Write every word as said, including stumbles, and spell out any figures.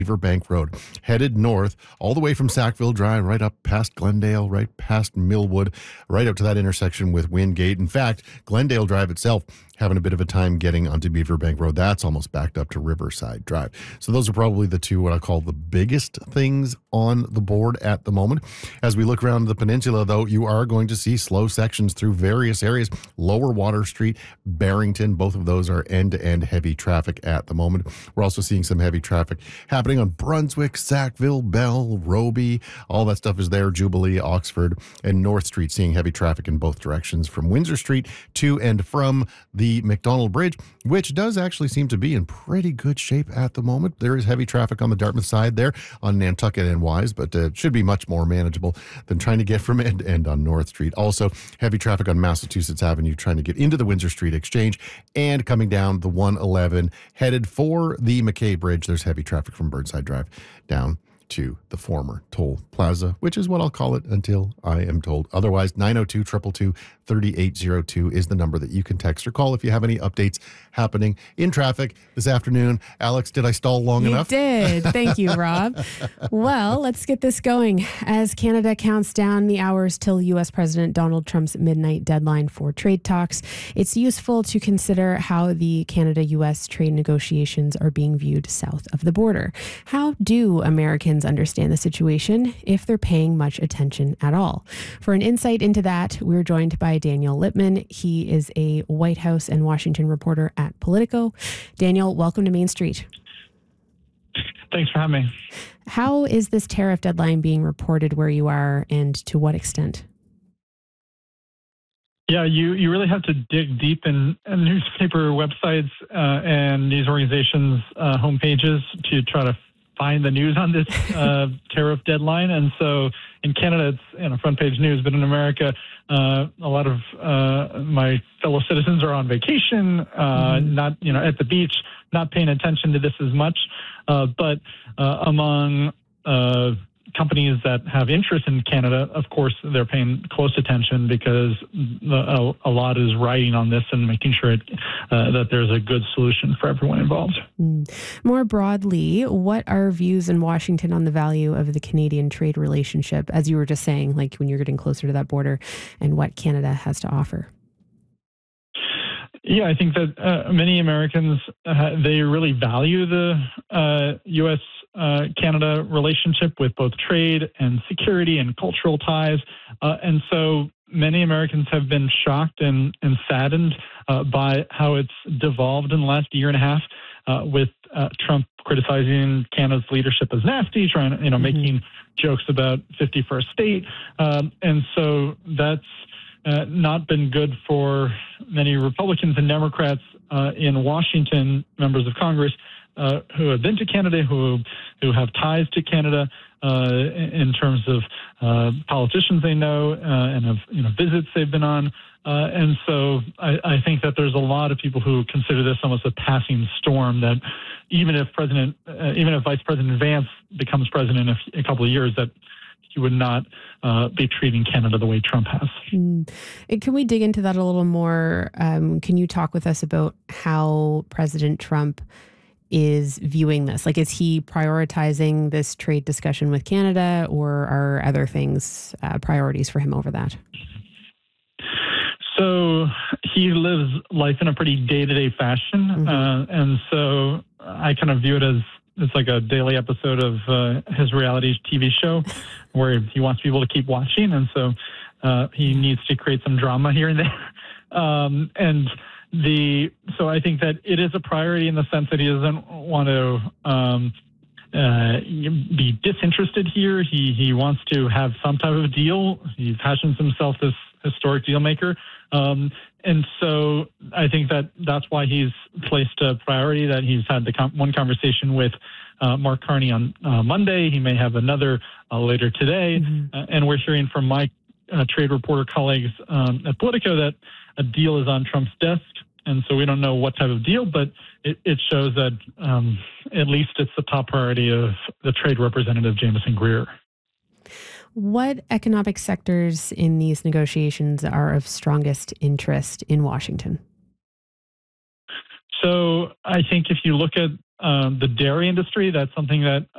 Beaver Bank Road, headed north all the way from Sackville Drive, right up past Glendale, right past Millwood, right up to that intersection with Wingate. In fact, Glendale Drive itself having a bit of a time getting onto Beaver Bank Road. That's almost backed up to Riverside Drive. So those are probably the two, what I call the biggest things on the board at the moment. As we look around the peninsula, though, you are going to see slow sections through various areas. Lower Water Street, Barrington, both of those are end-to-end heavy traffic at the moment. We're also seeing some heavy traffic happening on Brunswick, Sackville, Bell, Roby. All that stuff is there. Jubilee, Oxford, and North Street, seeing heavy traffic in both directions from Windsor Street to and from the McDonald Bridge, which does actually seem to be in pretty good shape at the moment. There is heavy traffic on the Dartmouth side there on Nantucket and Wise, but uh, it should be much more manageable than trying to get from end to end on North Street. Also, heavy traffic on Massachusetts Avenue trying to get into the Windsor Street Exchange and coming down the one eleven headed for the McKay Bridge. There's heavy traffic from Burnside Drive down to the former Toll Plaza, which is what I'll call it until I am told otherwise. nine oh two, two two two, three eight oh two is the number that you can text or call if you have any updates happening in traffic this afternoon. Alex, did I stall long you enough? You did. Thank you, Rob. Well, let's get this going. As Canada counts down the hours till U S President Donald Trump's midnight deadline for trade talks, it's useful to consider how the Canada-U S trade negotiations are being viewed south of the border. How do Americans understand the situation if they're paying much attention at all? For an insight into that, we're joined by Daniel Lippman. He is a White House and Washington reporter at Politico. Daniel, welcome to Main Street. Thanks for having me. How is this tariff deadline being reported where you are, and to what extent? Yeah, you, you really have to dig deep in, in newspaper websites uh, and news organizations' uh, homepages to try to find the news on this uh, tariff deadline. And so in Canada, it's you know, front page news, but in America, uh, a lot of uh, my fellow citizens are on vacation, uh, mm-hmm. not you know at the beach, not paying attention to this as much. Uh, but uh, among uh, companies that have interest in Canada, of course, they're paying close attention because a, a lot is riding on this and making sure it, uh, that there's a good solution for everyone involved. Mm. More broadly, what are views in Washington on the value of the Canadian trade relationship, as you were just saying, like when you're getting closer to that border, and what Canada has to offer? Yeah, I think that uh, many Americans, uh, they really value the uh, U S Uh, Canada relationship with both trade and security and cultural ties. Uh, and so many Americans have been shocked and, and saddened uh, by how it's devolved in the last year and a half uh, with uh, Trump criticizing Canada's leadership as nasty, trying to, you know, mm-hmm. making jokes about fifty-first state. Um, and so that's uh, not been good for many Republicans and Democrats uh, in Washington, members of Congress, Uh, who have been to Canada, who who have ties to Canada uh, in terms of uh, politicians they know uh, and of you know visits they've been on, uh, and so I, I think that there's a lot of people who consider this almost a passing storm. That even if President, uh, even if Vice President Vance becomes president in a, a couple of years, that he would not uh, be treating Canada the way Trump has. Mm. Can we dig into that a little more? Um, can you talk with us about how President Trump is viewing this? Like, is he prioritizing this trade discussion with Canada, or are other things uh, priorities for him over that? So he lives life in a pretty day-to-day fashion. Mm-hmm. Uh, and so I kind of view it as it's like a daily episode of uh, his reality T V show where he wants people to keep watching. And so uh, he needs to create some drama here and there. Um, and The so I think that it is a priority in the sense that he doesn't want to um, uh, be disinterested here. He he wants to have some type of deal. He fashions himself this historic deal maker, um, and so I think that that's why he's placed a priority. That he's had the com- one conversation with uh, Mark Carney on uh, Monday. He may have another uh, later today, mm-hmm. uh, and we're hearing from my uh, trade reporter colleagues um, at Politico that a deal is on Trump's desk. And so we don't know what type of deal, but it, it shows that um, at least it's the top priority of the trade representative, Jameson Greer. What economic sectors in these negotiations are of strongest interest in Washington? So I think if you look at um, the dairy industry, that's something that